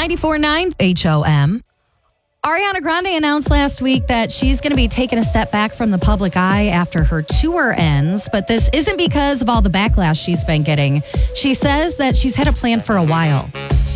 94.9 HOM. Ariana Grande announced last week that she's going to be taking a step back from the public eye after her tour ends, but this isn't because of all the backlash she's been getting. She says that she's had a plan for a while.